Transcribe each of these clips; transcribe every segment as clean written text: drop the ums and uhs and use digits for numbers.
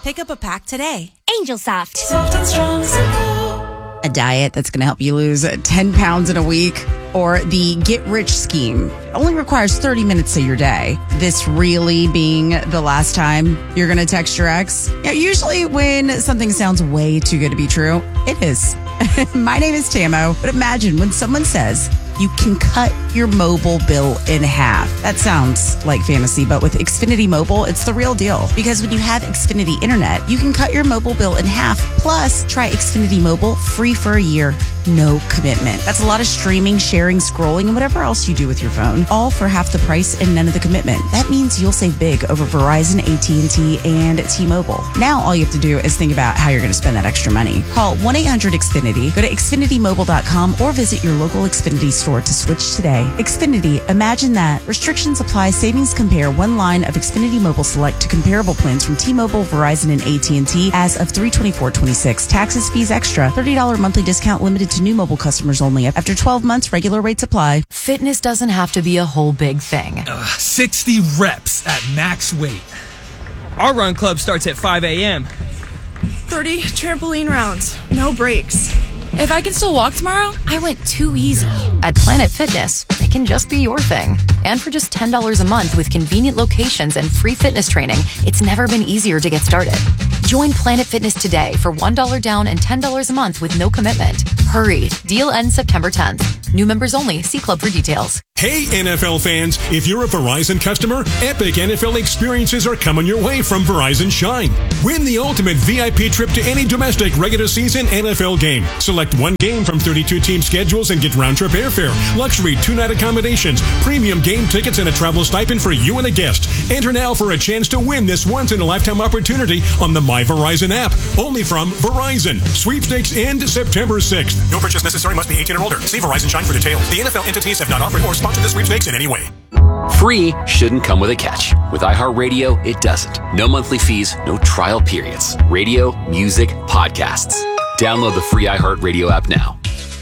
Pick up a pack today. Angel Soft. Soft and strong, simple. A diet that's going to help you lose 10 pounds in a week, or the Get Rich scheme. It only requires 30 minutes of your day. This really being the last time you're going to text your ex. Usually when something sounds way too good to be true, it is. My name is Tamo, but imagine when someone says you can cut your mobile bill in half. That sounds like fantasy, but with Xfinity Mobile, it's the real deal. Because when you have Xfinity Internet, you can cut your mobile bill in half. Plus, try Xfinity Mobile free for a year. No commitment. That's a lot of streaming, sharing, scrolling, and whatever else you do with your phone, all for half the price and none of the commitment. That means you'll save big over Verizon, AT&T, and T-Mobile. Now all you have to do is think about how you're going to spend that extra money. Call 1-800-XFINITY, go to XfinityMobile.com, or visit your local Xfinity store to switch today. Xfinity, imagine that. Restrictions apply. Savings compare. One line of Xfinity Mobile Select to comparable plans from T-Mobile, Verizon, and AT&T as of 3/24/26. Taxes, fees extra. $30 monthly discount limited to new mobile customers only. After 12 months, regular rates apply. Fitness doesn't have to be a whole big thing. 60 reps at max weight. Our run club starts at 5 a.m. 30 trampoline rounds. No breaks. If I can still walk tomorrow, I went too easy. At Planet Fitness, it can just be your thing. And for just $10 a month with convenient locations and free fitness training, it's never been easier to get started. Join Planet Fitness today for $1 down and $10 a month with no commitment. Hurry. Deal ends September 10th. New members only. See club for details. Hey, NFL fans, if you're a Verizon customer, epic NFL experiences are coming your way from Verizon Shine. Win the ultimate VIP trip to any domestic regular season NFL game. Select one game from 32 team schedules and get round-trip airfare, luxury 2-night accommodations, premium game tickets, and a travel stipend for you and a guest. Enter now for a chance to win this once-in-a-lifetime opportunity on the My Verizon app. Only from Verizon. Sweepstakes end September 6th. No purchase necessary. Must be 18 or older. See Verizon Shine for details. The NFL entities have not offered or sponsored the sweepstakes in any way. Free shouldn't come with a catch. With iHeartRadio, it doesn't. No monthly fees, no trial periods. Radio, music, podcasts. Download the free iHeartRadio app now.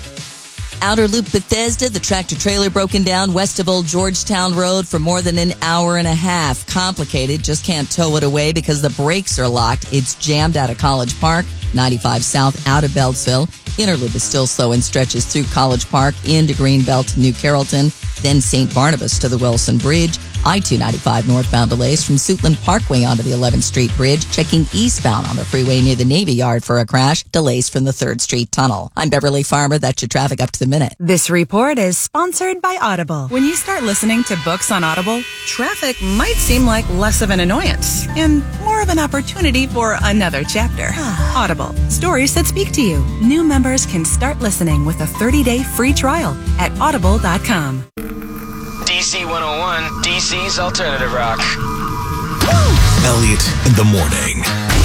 Outer Loop Bethesda, the tractor trailer broken down west of Old Georgetown Road for more than an hour and a half. Complicated, just can't tow it away because the brakes are locked. It's jammed out of College Park, 95 south out of Beltsville. Inner Loop is still slow and stretches through College Park into Greenbelt to New Carrollton, then St. Barnabas to the Wilson Bridge. I-295 northbound delays from Suitland Parkway onto the 11th Street Bridge. Checking eastbound on the freeway near the Navy Yard for a crash. Delays from the 3rd Street Tunnel. I'm Beverly Farmer. That's your traffic up to the minute. This report is sponsored by Audible. When you start listening to books on Audible, traffic might seem like less of an annoyance and more of an opportunity for another chapter. Audible. Stories that speak to you. New members can start listening with a 30-day free trial at audible.com. DC 101, DC's alternative rock. Elliot in the morning.